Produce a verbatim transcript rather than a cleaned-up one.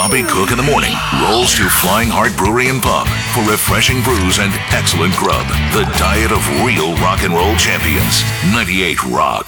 Bobby Cook in the morning rolls to Flying Heart Brewery and Pub for refreshing brews and excellent grub. The diet of real rock and roll champions. ninety-eight Rock.